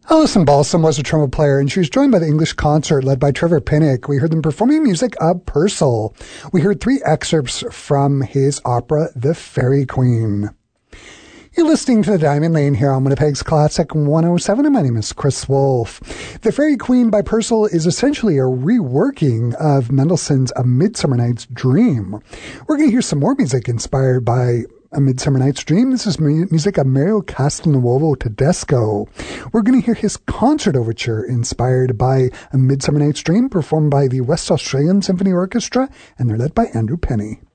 Alison Balsam was a trumpet player, and she was joined by the English Concert led by Trevor Pinnock. We heard them performing music of Purcell. We heard 3 excerpts from his opera, The Fairy Queen. You're listening to The Diamond Lane here on Winnipeg's Classic 107, and my name is Chris Wolfe. The Fairy Queen by Purcell is essentially a reworking of Mendelssohn's A Midsummer Night's Dream. We're going to hear some more music inspired by A Midsummer Night's Dream. This is music of Mario Castelnuovo Tedesco. We're going to hear his concert overture inspired by A Midsummer Night's Dream, performed by the West Australian Symphony Orchestra, and they're led by Andrew Penny.